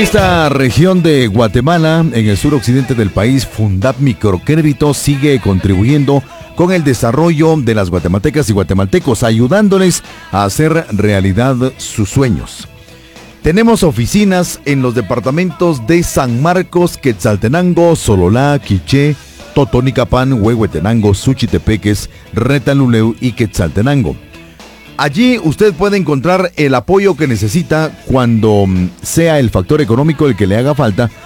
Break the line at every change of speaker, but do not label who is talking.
esta región de Guatemala, en el suroccidente del país, Fundap Microcrédito sigue contribuyendo con el desarrollo de las guatemaltecas y guatemaltecos, ayudándoles a hacer realidad sus sueños. Tenemos oficinas en los departamentos de San Marcos, Quetzaltenango, Sololá, Quiché, Totonicapán, Huehuetenango, Suchitepeques, Retaluleu y Quetzaltenango. Allí usted puede encontrar el apoyo que necesita cuando sea el factor económico el que le haga falta